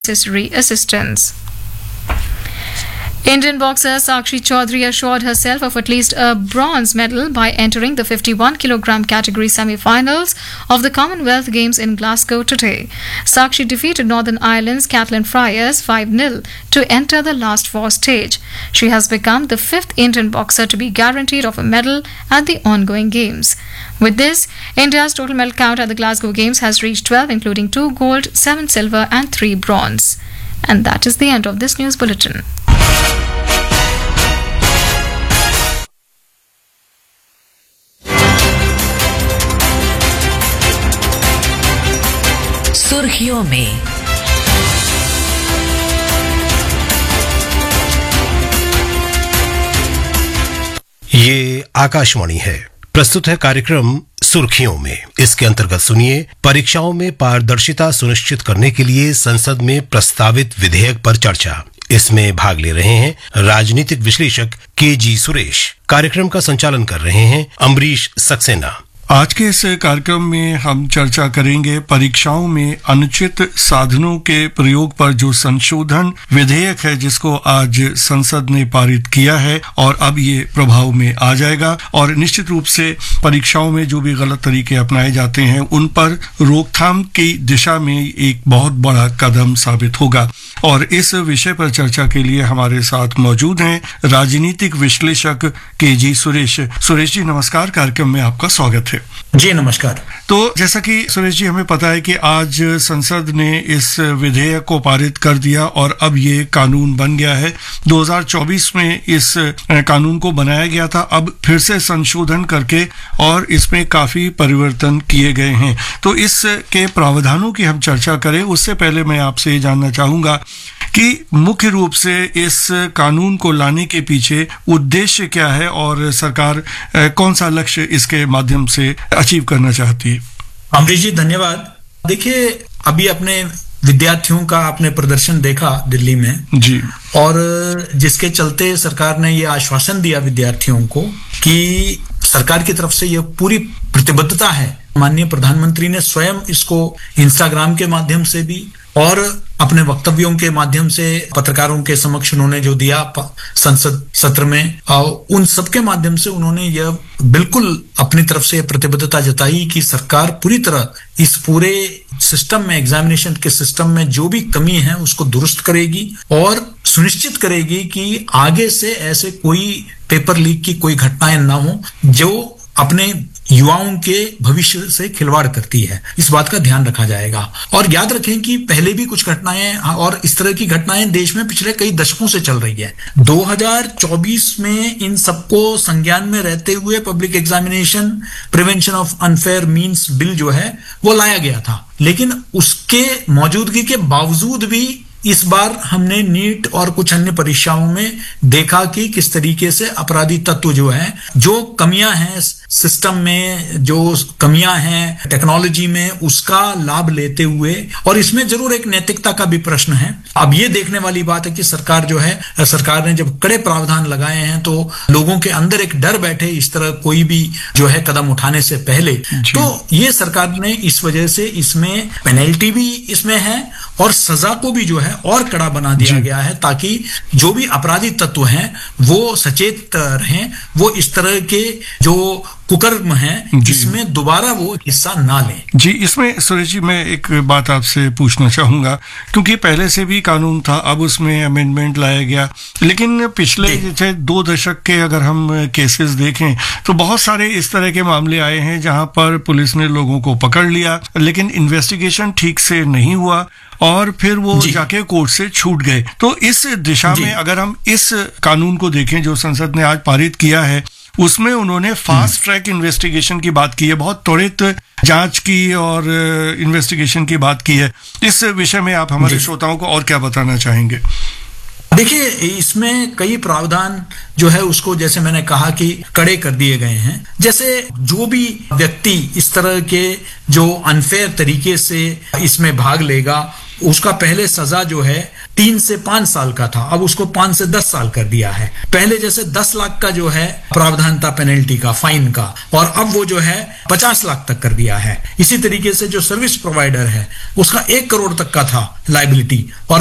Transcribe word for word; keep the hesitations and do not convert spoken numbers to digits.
necessary assistance. Indian boxer Sakshi Chaudhary assured herself of at least a bronze medal by entering the fifty-one kilogram category semi-finals of the Commonwealth Games in Glasgow today. Sakshi defeated Northern Ireland's Caitlin Fryers five nil to enter the last four stage. She has become the fifth Indian boxer to be guaranteed of a medal at the ongoing games. With this, India's total medal count at the Glasgow Games has reached twelve, including two gold, seven silver and three bronze. And that is the end of this news bulletin. सुर्खियों में ये आकाशवाणी है। प्रस्तुत है कार्यक्रम सुर्खियों में। इसके अंतर्गत सुनिए, परीक्षाओं में पारदर्शिता सुनिश्चित करने के लिए संसद में प्रस्तावित विधेयक पर चर्चा। इसमें भाग ले रहे हैं राजनीतिक विश्लेषक के जी सुरेश। कार्यक्रम का संचालन कर रहे हैं अम्बरीश सक्सेना। आज के इस कार्यक्रम में हम चर्चा करेंगे परीक्षाओं में अनुचित साधनों के प्रयोग पर जो संशोधन विधेयक है जिसको आज संसद ने पारित किया है और अब ये प्रभाव में आ जाएगा और निश्चित रूप से परीक्षाओं में जो भी गलत तरीके अपनाए जाते हैं उन पर रोकथाम की दिशा में एक बहुत बड़ा कदम साबित होगा। और इस विषय पर चर्चा के लिए हमारे साथ मौजूद हैं राजनीतिक विश्लेषक के जी सुरेश। सुरेश जी नमस्कार, कार्यक्रम में आपका स्वागत है। जी नमस्कार। तो जैसा कि सुरेश जी हमें पता है कि आज संसद ने इस विधेयक को पारित कर दिया और अब ये कानून बन गया है। दो हज़ार चौबीस में इस कानून को बनाया गया था, अब फिर से संशोधन करके और इसमें काफी परिवर्तन किए गए हैं। तो इसके प्रावधानों की हम चर्चा करें उससे पहले मैं आपसे ये जानना चाहूंगा कि मुख्य रूप से इस कानून को लाने के पीछे उद्देश्य क्या है और सरकार कौन सा लक्ष्य इसके माध्यम से अचीव करना चाहती है? अमरीश जी धन्यवाद। देखिए, अभी अपने विद्यार्थियों का आपने प्रदर्शन देखा दिल्ली में जी, और जिसके चलते सरकार ने ये आश्वासन दिया विद्यार्थियों को कि सरकार की तरफ से ये पूरी प्रतिबद्धता है। माननीय प्रधानमंत्री ने स्वयं इसको इंस्टाग्राम के माध्यम से भी और अपने वक्तव्यों के माध्यम से पत्रकारों के समक्ष उन्होंने जो दिया संसद सत्र में, उन सब के माध्यम से उन्होंने यह बिल्कुल अपनी तरफ से प्रतिबद्धता जताई कि सरकार पूरी तरह इस पूरे सिस्टम में, एग्जामिनेशन के सिस्टम में जो भी कमी है उसको दुरुस्त करेगी और सुनिश्चित करेगी कि आगे से ऐसे कोई पेपर लीक की कोई घटनाएं ना हो जो अपने युवाओं के भविष्य से खिलवाड़ करती है। इस बात का ध्यान रखा जाएगा। और याद रखें कि पहले भी कुछ घटनाएं और इस तरह की घटनाएं देश में पिछले कई दशकों से चल रही है। दो हज़ार चौबीस में इन सबको संज्ञान में रहते हुए public examination prevention of unfair means bill जो है वो लाया गया था, लेकिन उसके मौजूदगी के बावजूद भी इस बार हमने नीट और कुछ अन्य परीक्षाओं में देखा कि किस तरीके से अपराधी तत्व जो है, जो कमियां हैं सिस्टम में, जो कमियां हैं टेक्नोलॉजी में, उसका लाभ लेते हुए, और इसमें जरूर एक नैतिकता का भी प्रश्न है। अब ये देखने वाली बात है कि सरकार जो है, सरकार ने जब कड़े प्रावधान लगाए हैं तो लोगों के अंदर एक डर बैठे इस तरह कोई भी जो है कदम उठाने से पहले। तो ये सरकार ने इस वजह से इसमें पेनल्टी भी इसमें है और सजा को भी जो है और कड़ा बना दिया गया है ताकि जो भी अपराधी तत्व हैं वो सचेत रहें, वो इस तरह के जो कुकर्म हैं जिसमें दोबारा वो हिस्सा ना लें। जी, इसमें सुरेश जी मैं एक बात आपसे पूछना चाहूंगा, क्योंकि पहले से भी कानून था, अब उसमें अमेंडमेंट लाया गया, लेकिन पिछले जैसे दो दशक के अगर हम केसेस देखें तो बहुत सारे इस तरह के मामले आए हैं जहां पर पुलिस ने लोगों को पकड़ लिया लेकिन इन्वेस्टिगेशन ठीक से नहीं हुआ और फिर वो जाके कोर्ट से छूट गए। तो इस दिशा में अगर हम इस कानून को देखें जो संसद ने आज पारित किया है, उसमें उन्होंने फास्ट ट्रैक इन्वेस्टिगेशन की बात की है, बहुत त्वरित जांच की और इन्वेस्टिगेशन की बात की है। इस विषय में आप हमारे श्रोताओं को और क्या बताना चाहेंगे? देखिए, इसमें कई प्रावधान जो है उसको जैसे मैंने कहा कि कड़े कर दिए गए हैं। जैसे जो भी व्यक्ति इस तरह के जो अनफेयर तरीके से इसमें भाग लेगा उसका पहले सजा जो है तीन से पांच साल का था, अब उसको पांच से दस साल कर दिया है। पहले जैसे दस लाख का जो है प्रावधान था पेनल्टी का, फाइन का, और अब वो जो है पचास लाख तक कर दिया है। इसी तरीके से जो सर्विस प्रोवाइडर है उसका एक करोड़ तक का था लायबिलिटी, और